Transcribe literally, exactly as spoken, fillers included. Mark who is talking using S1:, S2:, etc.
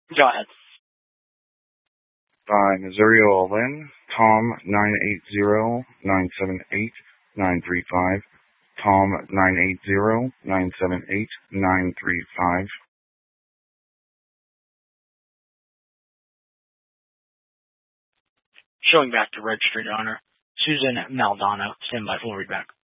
S1: Go ahead.
S2: By Missouri Lynn, Tom nine eight zero nine seven eight nine three five, Tom nine eight zero nine seven eight nine three five.
S1: Showing back to registry, Your Honor. Susan Maldonado, stand by for readback.